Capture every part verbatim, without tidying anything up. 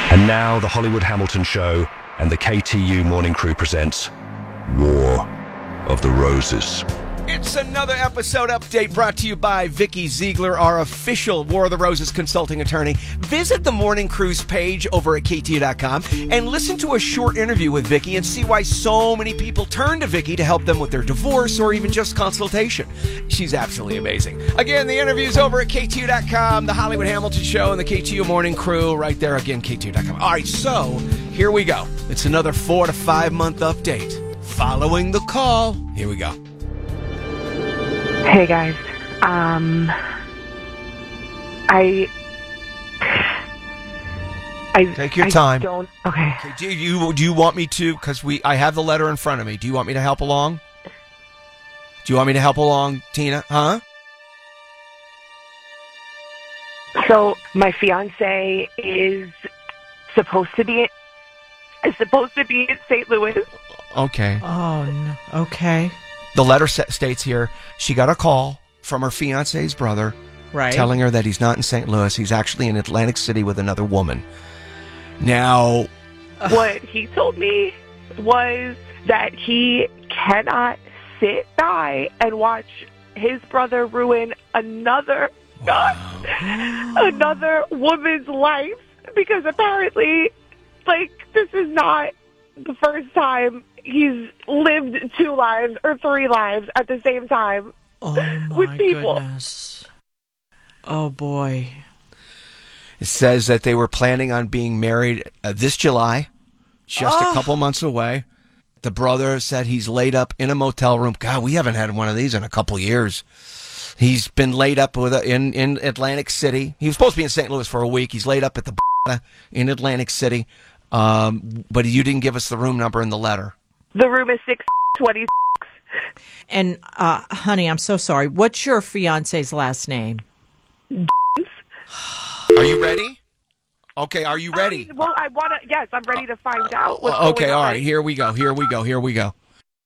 And now the Hollywood Hamilton Show and the K T U Morning Crew presents War of the Roses. It's another episode update brought to you by Vicky Ziegler, our official War of the Roses consulting attorney. Visit the Morning Crew's page over at K T U dot com and listen to a short interview with Vicky and see why so many people turn to Vicky to help them with their divorce or even just consultation. She's absolutely amazing. Again, the interview's over at K T U dot com, the Hollywood Hamilton Show, and the K T U Morning Crew right there. Again, K T U dot com. All right, so here we go. It's another four to five month update. Following the call, here we go. Hey guys, um, I, I take your I time. Don't okay. okay. Do you do you want me to? Because we, I have the letter in front of me. Do you want me to help along? Do you want me to help along, Tina? Huh? So my fiance is supposed to be is supposed to be in Saint Louis. Okay. Oh no. Okay. The letter states here she got a call from her fiance's brother, right, telling her that he's not in Saint Louis. He's actually in Atlantic City with another woman. Now, what he told me was that he cannot sit by and watch his brother ruin another wow. another woman's life, because apparently, like, this is not the first time he's lived two lives or three lives at the same time oh my with people. Goodness. Oh boy. It says that they were planning on being married uh, this July, just oh. a couple months away. The brother said he's laid up in a motel room. God, we haven't had one of these in a couple years. He's been laid up with a, in, in Atlantic City. He was supposed to be in Saint Louis for a week. He's laid up at the in Atlantic City. Um, but you didn't give us the room number in the letter. The room is six twenty-six. And, uh, honey, I'm so sorry. What's your fiance's last name? Are you ready? Okay, are you ready? I, well, I want to, yes, I'm ready to find out what's Okay, going all on. right, here we go, here we go, here we go.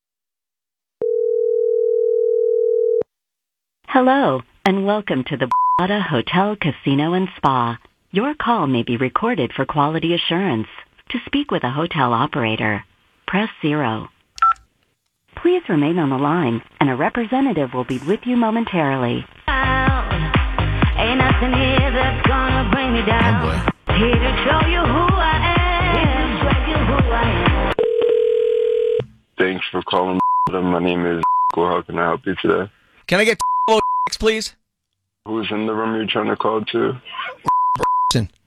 Hello, and welcome to the Borgata Hotel, Casino, and Spa. Your call may be recorded for quality assurance. To speak with a hotel operator, press zero. Please remain on the line, and a representative will be with you momentarily. Ain't nothing here that's gonna bring me down. Oh boy. Here to show you who I am. Here to show you who I am. Thanks for calling. My name is. How can I help you today? Can I get please? Who's in the room you're trying to call to?